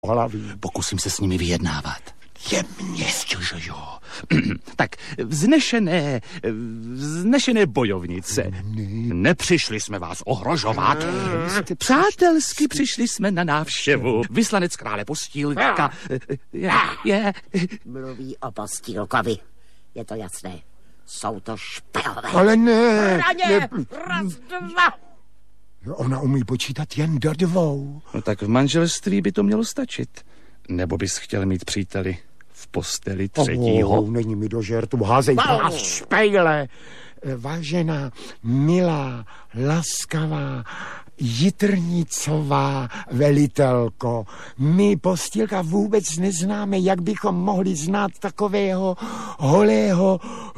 hlaví. Pokusím se s nimi vyjednávat. Jemně. Jo. Tak vznešené bojovnice. Nepřišli jsme vás ohrožovat. Přátelsky přišli jsme na návštěvu. Vyslanec krále Postýlka je... Mluví o Postýlkovi. Je to jasné. Jsou to špejové. Ale ne. Raně, raz, dva. Ona umí počítat jen do 2. No tak v manželství by to mělo stačit. Nebo bys chtěl mít příteli v posteli 3. Není mi do žertu, házej vás špejle. Vážená, milá, laskavá, Jitrnicová velitelko, my Postýlka vůbec neznáme, jak bychom mohli znát takového holého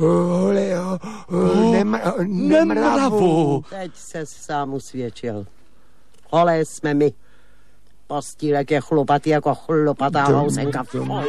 nemravu. Teď se sám usvědčil. Holé jsme my. Postýlek je chlupatý jako chlupatá housenka.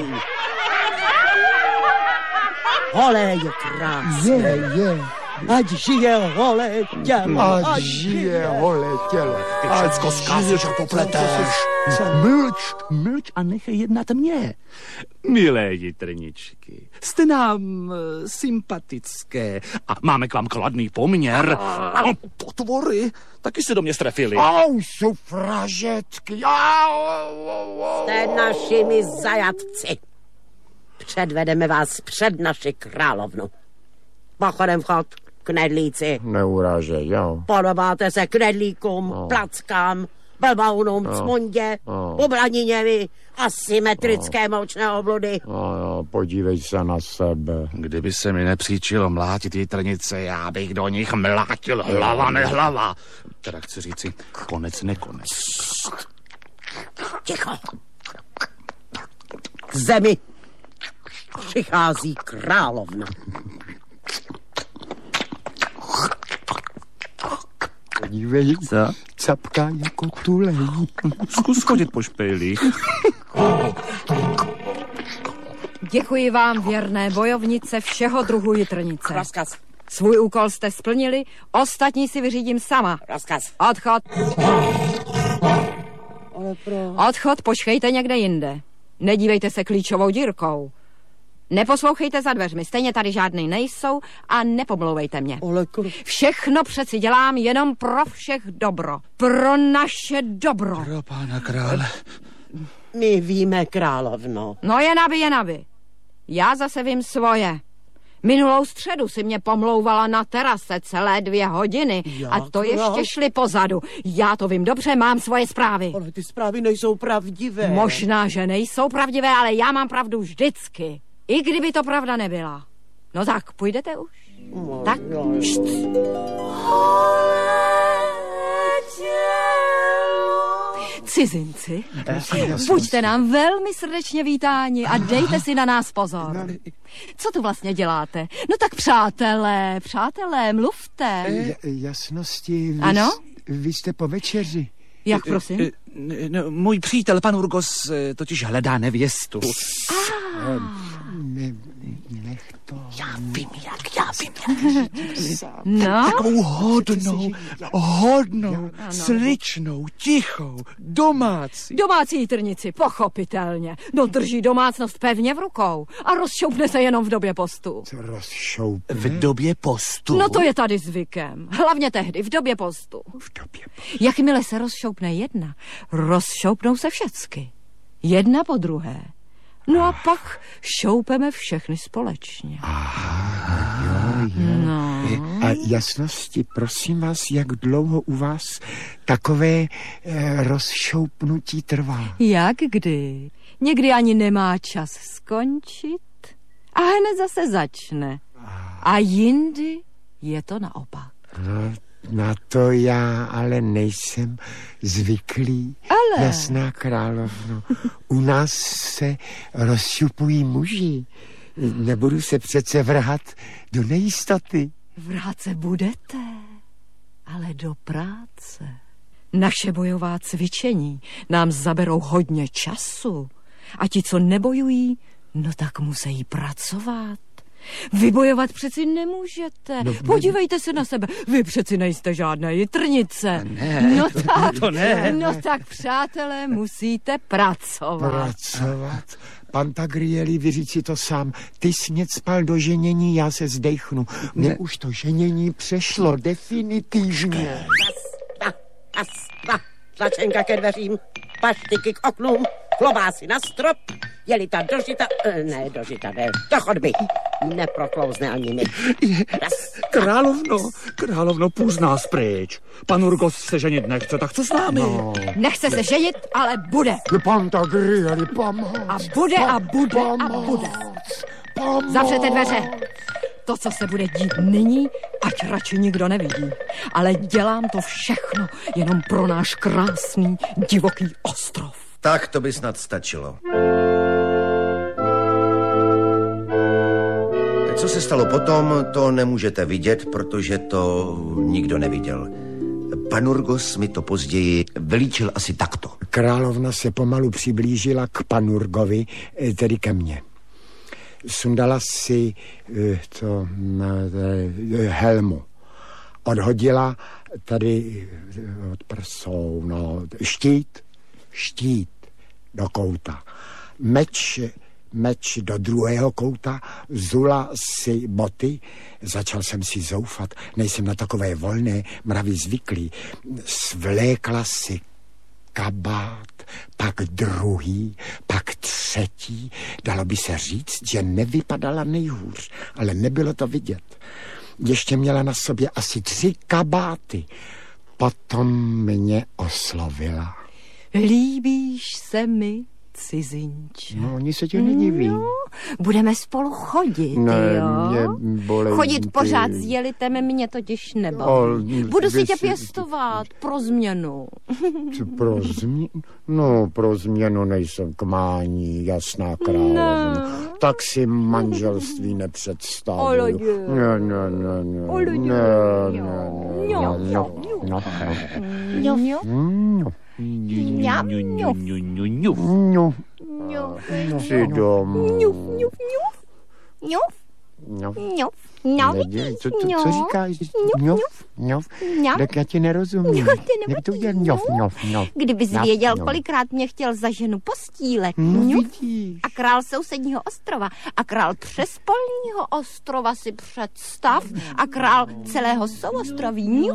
Holé je krásné. Je. Ať žije holé tělo. Ať žije holé tělo. Ty všecko zkazíš a popleteš. Mlč a nechej jednat mě. Milé Jitrničky, jste nám sympatické a máme k vám kladný poměr. Potvory taky se do mě strefily. Sufražetky. Jste našimi zajatci. Předvedeme vás před naši královnu. Pochodem vchod, knedlíci. Neurážej, jo. Podobáte se knedlíkům, plackám, blbounům, cmundě, obraniněvi, asymetrické močné obludy. Podívej se na sebe. Kdyby se mi nepříčilo mlátit Jitrnice, já bych do nich mlátil hlava nehlava. Teda chci říci, konec nekonec. Ticho. K zemi přichází královna. Podívej, co? Capká jako tulej. Zkus chodit po špejlích. Děkuji vám, věrné bojovnice všeho druhu Jitrnice. Rozkaz. Svůj úkol jste splnili, ostatní si vyřídím sama. Rozkaz. Odchod. Odchod počkejte někde jinde. Nedívejte se klíčovou dírkou. Neposlouchejte za dveřmi, stejně tady žádný nejsou a nepomlouvejte mě. Všechno přeci dělám jenom pro všech dobro. Pro naše dobro. Pro pána krále. My víme, královno. No jen aby. Já zase vím svoje. Minulou středu si mě pomlouvala na terase celé 2 hodiny. A to ještě šli pozadu. Já to vím dobře, mám svoje zprávy. Ale ty zprávy nejsou pravdivé. Možná, že nejsou pravdivé, ale já mám pravdu vždycky. I kdyby to pravda nebyla. No tak, půjdete už? Tak, št. Cizinci, buďte nám velmi srdečně vítáni a dejte si na nás pozor. Co tu vlastně děláte? No tak přátelé, mluvte. Jasnosti, ano? Vy jste po večeři. Jak prosím? No, můj přítel, pan Urgos, totiž hledá nevěstu. Nech to. Já vím jak. No? Takovou hodnou, sličnou, tichou, domácí. Domácí Jitrnici, pochopitelně. No drží domácnost pevně v rukou a rozšoupne se jenom v době postu. Co rozšoupne? V době postu? No to je tady zvykem. Hlavně tehdy, v době postu. Jakmile se rozšoupne jedna, rozšoupnou se všecky. Jedna po druhé. No a pak šoupeme všechny společně. No. A jasnosti, prosím vás, jak dlouho u vás takové rozšoupnutí trvá? Jak kdy? Někdy ani nemá čas skončit a hned zase začne. A jindy je to naopak. No, na to já ale nejsem zvyklý. Ale... Jasná královno, u nás se rozšupují muži. Nebudu se přece vrhat do nejistoty. Vrhat se budete, ale do práce. Naše bojová cvičení nám zaberou hodně času. A ti, co nebojují, no tak musí pracovat. Vybojovat přeci nemůžete. Podívejte se na sebe. Vy přeci nejste žádná jitrnice. Ne, no tak, to ne. No tak, přátelé, musíte pracovat. Pracovat? Pantagrieli, vyříct si to sám. Ty jsi mě cpal do ženění, já se zdechnu. Mně už to ženění přešlo definitivně. Tlačenka ke dveřím, paštiky k oknům, klobásy na strop, jelita dožita, ne, do chodby. Neproklouzne ani mi. Královno, půjď nás pryč. Pan Urgos se ženit nechce, tak co s námi? No. Nechce se ženit, ale bude. Pantagrieli, pomoc. A bude. Zavřete dveře. To, co se bude dít nyní, ať radši nikdo nevidí. Ale dělám to všechno jenom pro náš krásný, divoký ostrov. Tak to by snad stačilo. Co se stalo potom, to nemůžete vidět, protože to nikdo neviděl. Pan Urgos mi to později vylíčil asi takto. Královna se pomalu přiblížila k panurgovi, tedy ke mně. Sundala si helmu. Odhodila tady od prsou, štít do kouta. Meč do druhého kouta, zula si boty, začal jsem si zoufat, nejsem na takové volné mravy zvyklý. Svlékla si kabát, pak druhý, pak třetí. Dalo by se říct, že nevypadala nejhůř, ale nebylo to vidět. Ještě měla na sobě asi 3 kabáty. Potom mě oslovila. Líbíš se mi, cizinče? No, oni se tě nediví. No, budeme spolu chodit, ne, jo? Chodit pořád s jelitem mě totiž nebaví. Budu si tě pěstovat pro změnu. Pro změnu? No, pro změnu nejsem k mání, jasná královna. No. Tak si manželství nepředstavuju. Jsi domů. Co říkáš? Tak já ti nerozumím. Jak to je ňof? Kdybys věděl, kolikrát mě chtěl za ženu postílek. A král sousedního ostrova a král přespolního ostrova si představ a král celého souostroví.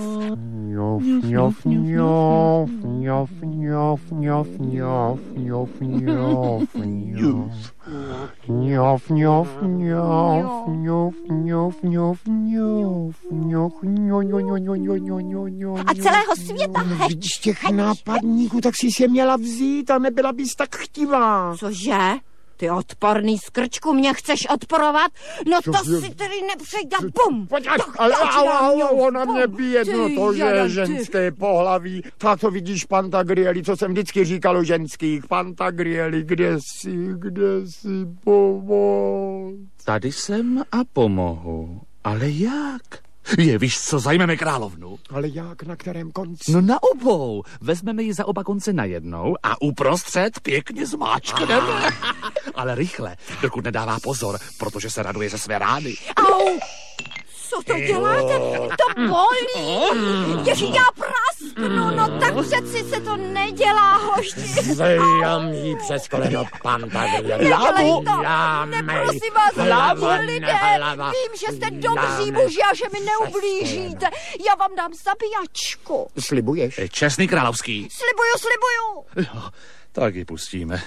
A celého světa. Víš těch nápadníků, tak jsi je měla vzít a nebyla bys tak chtivá. Cože? Ty odporný skrčku, mě chceš odporovat? No to si tedy nepřejde, bum! Ale ona mě bije, no to je ženské pohlaví. Tak to vidíš, Pantagrieli, co jsem vždycky říkal o ženských. Pantagrieli, kde jsi, pomoc. Tady jsem a pomohu, ale jak? Víš co, zajmeme královnu. Ale jak, na kterém konci? No na obou. Vezmeme ji za oba konce najednou a uprostřed pěkně zmáčkneme. Ale rychle, dokud nedává pozor, protože se raduje ze své rány. Au! Co to děláte? To bolí! Ježi, já prasknu, no tak přeci se to nedělá, hošti. Zajam jí přes koleno, Pantagrieli. Nedělej to, neprosím vás, lidé. Vím, že jste dobří muži a že mi neublížíte. Já vám dám zabíjačku. Slibuješ? Čestný královský. Slibuju. Jo, tak ji pustíme.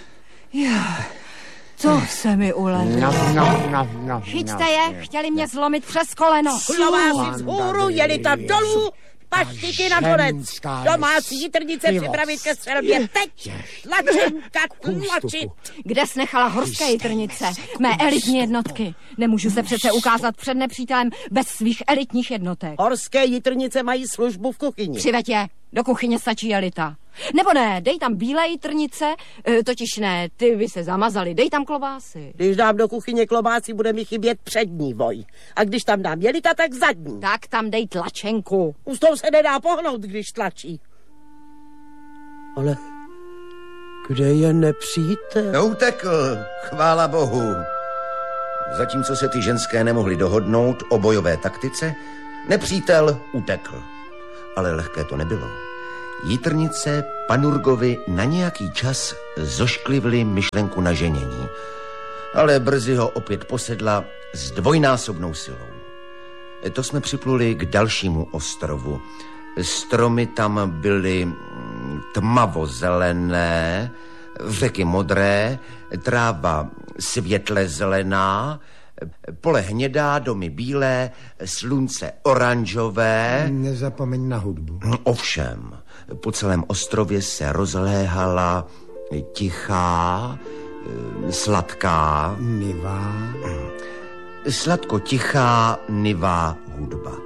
To se mi ulevilo. No. Chyťte je, chtěli mě zlomit přes koleno. Klobásy vzhůru, jelita dolů, paštiky nakonec. Domácí jitrnice připravit ke střelbě teď. Tlačenka tlačit. Kde jsi nechala horské jitrnice? Mé elitní jednotky. Nemůžu se přece ukázat před nepřítelem bez svých elitních jednotek. Horské jitrnice mají službu v kuchyni. Přiveď je, do kuchyně stačí jelita. Nebo ne, dej tam bílé jitrnice, totiž ne, ty by se zamazaly, dej tam klobásy. Když dám do kuchyně klobásy, bude mi chybět přední voj. A když tam dám jelita, tak zadní. Tak tam dej tlačenku. Už tou se nedá pohnout, když tlačí. Ale kde je nepřítel? Utekl, chvála Bohu. Zatímco se ty ženské nemohly dohodnout o bojové taktice, nepřítel utekl. Ale lehké to nebylo. Jitrnice Panurgovi na nějaký čas zošklivly myšlenku na ženění, ale brzy ho opět posedla s dvojnásobnou silou. To jsme připluli k dalšímu ostrovu. Stromy tam byly tmavozelené, řeky modré, tráva světle zelená, pole hnědá, domy bílé, slunce oranžové. Nezapomeň na hudbu. Ovšem, po celém ostrově se rozléhala tichá, sladká... Nivá. Sladko tichá nivá hudba.